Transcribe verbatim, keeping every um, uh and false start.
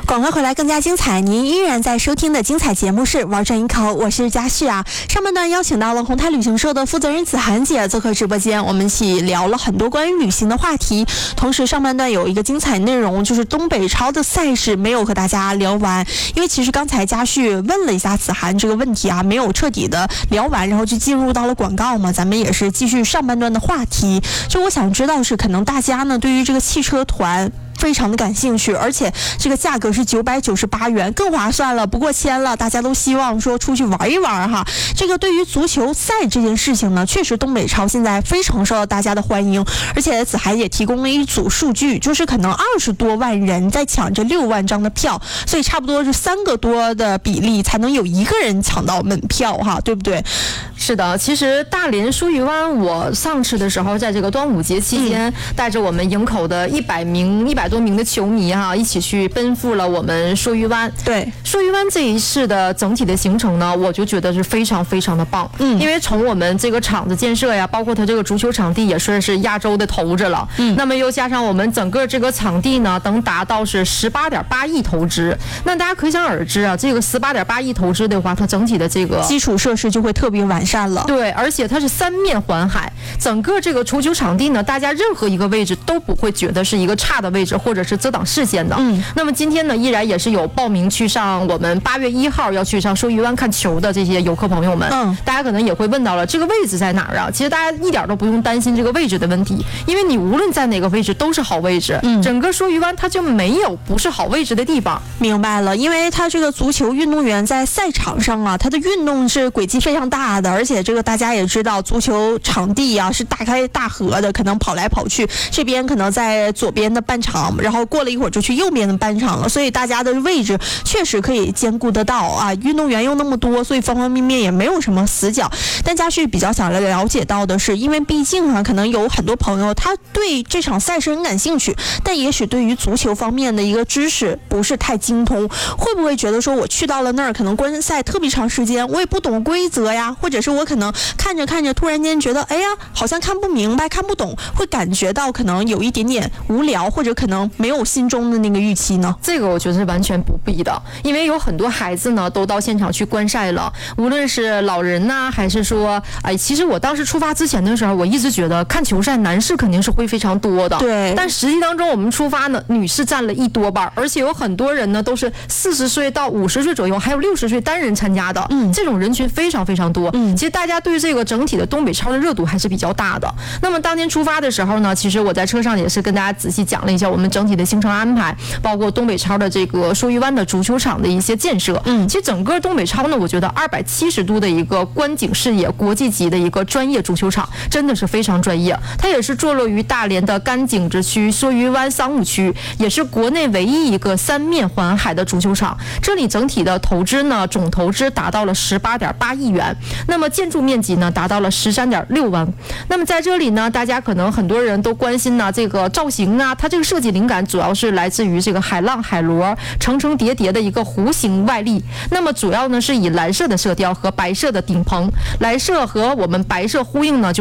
广告回来更加精彩，您依然在收听的精彩节目是玩转一口，我是佳旭啊。上半段邀请到了宏泰旅行社的负责人子涵姐做客直播间，我们一起聊了很多关于旅行的话题。同时上半段有一个精彩内容，就是东北超的赛事没有和大家聊完，因为其实刚才佳旭问了一下子涵这个问题啊，没有彻底的聊完，然后就进入到了广告嘛。咱们也是继续上半段的话题。就我想知道是，可能大家呢对于这个汽车团非常的感兴趣，而且这个价格是九百九十八元，更划算了，不过千了，大家都希望说出去玩一玩哈。这个对于足球赛这件事情呢，确实东北超现在非常受到大家的欢迎，而且子涵也提供了一组数据，就是可能二十多万人在抢这六万张的票，所以差不多是三个多的比例才能有一个人抢到门票哈，对不对？ 是的，其实大连书鱼湾，我上次的时候在这个端午节期间，嗯、带着我们营口的一百名一百多名的球迷哈、啊，一起去奔赴了我们书鱼湾。 对， 书鱼湾这一次的整体的行程呢，我就觉得是非常非常的棒。嗯，因为从我们这个场子建设呀，包括它这个足球场地也算是亚洲的头子了。嗯，那么又加上我们整个这个场地呢，能达到是十八点八亿投资。那大家可想而知啊，这个十八点八亿投资的话，它整体的这个基础设施就会特别完善了。 对，而且它是三面环海，整个这个足球场地呢，大家任何一个位置都不会觉得是一个差的位置，或者是遮挡视线的。嗯，那么今天呢，依然也是有报名去上我们八月一号要去上书鱼湾看球的这些游客朋友们。嗯，大家可能也会问到了，这个位置在哪儿啊？其实大家一点都不用担心这个位置的问题，因为你无论在哪个位置都是好位置。嗯，整个书鱼湾它就没有不是好位置的地方。 明白了，因为它这个足球运动员在赛场上啊，它的运动是轨迹非常大的，而且这个大家也知道，足球场地啊是大开大合的，可能跑来跑去，这边可能在左边的半场，然后过了一会儿就去右边的半场了，所以大家的位置确实可以兼顾得到啊。运动员又那么多，所以方方面面也没有什么死角。但佳旭比较想来了解到的是，因为毕竟啊，可能有很多朋友他对这场赛事很感兴趣，但也许对于足球方面的一个知识不是太精通，会不会觉得说我去到了那儿，可能观赛特别长时间，我也不懂规则呀，或者是我可能看着看着突然间觉得，哎呀，好像看不明白看不懂，会感觉到可能有一点点无聊，或者可能没有心中的那个预期呢？ 这个我觉得是完全不必的，因为有很多孩子呢都到现场去观赛了，无论是老人呐、啊，还是说，哎，其实我当时出发之前的时候，我一直觉得看球赛男士肯定是会非常多的， 对。 但实际当中我们出发呢，女士占了一多半，而且有很多人呢都是四十岁到五十岁左右，还有六十岁单人参加的，嗯，这种人群非常非常多。嗯，其实大家对这个整体的东北超的热度还是比较大的。那么当天出发的时候呢，其实我在车上也是跟大家仔细讲了一下我们整体的行程安排，包括东北超的这个书鱼湾的足球场的一些建设。嗯，其实整个东北超呢，我觉得二百七十度的一个观景视野，国际级的一个专业足球场，真的是非常专业。它也是坐落于大连的甘景之区书鱼湾商务区，也是国内唯一一个三面环海的足球场。这里整体的投资呢，总投资达到了十八点八亿元，那么建筑面积呢达到了十三点六万。那么在这里呢，大家可能很多人都关心呢，这个造型啊，它这个设计灵感主要是来自于这个海浪海螺层层叠叠的一个弧形外立。那么主要呢是以蓝色的色调和白色的顶棚，蓝色和我们白色呼应呢，就